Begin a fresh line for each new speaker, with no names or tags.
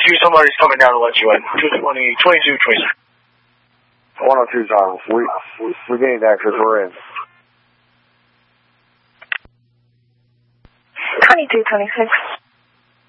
somebody's coming down to let you in. 22, 26.
102's on. We gained access. We're in.
22, 26.